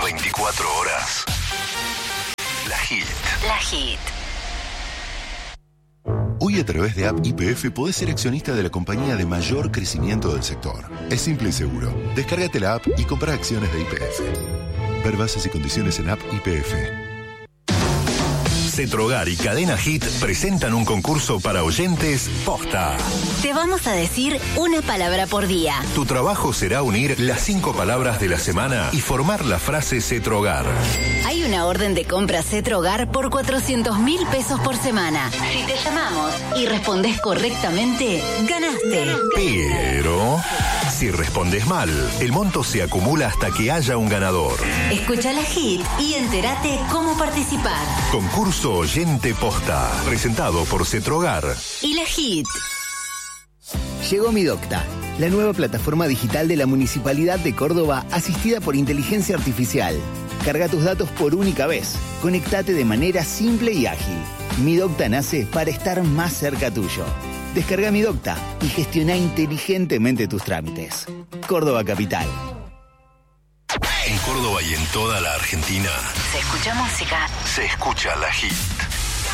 24 horas. La Hit. La Hit. Hoy a través de App YPF podés ser accionista de la compañía de mayor crecimiento del sector. Es simple y seguro. Descárgate la app y compra acciones de YPF. Ver bases y condiciones en App YPF. Cetrogar y Cadena Hit presentan un concurso para oyentes posta. Te vamos a decir una palabra por día. Tu trabajo será unir las 5 palabras de la semana y formar la frase Cetrogar. Hay una orden de compra Cetrogar por 400.000 pesos por semana. Si te llamamos y respondes correctamente, ganaste. Pero si respondes mal, el monto se acumula hasta que haya un ganador. Escucha la Hit y entérate cómo participar. Concurso Oyente Posta, presentado por Cetrogar. Y la Hit. Llegó Mi Docta, la nueva plataforma digital de la Municipalidad de Córdoba asistida por inteligencia artificial. Carga tus datos por única vez. Conectate de manera simple y ágil. Mi Docta nace para estar más cerca tuyo. Descarga Mi Docta y gestiona inteligentemente tus trámites. Córdoba Capital. En Córdoba y en toda la Argentina Se escucha música. se escucha la Hit.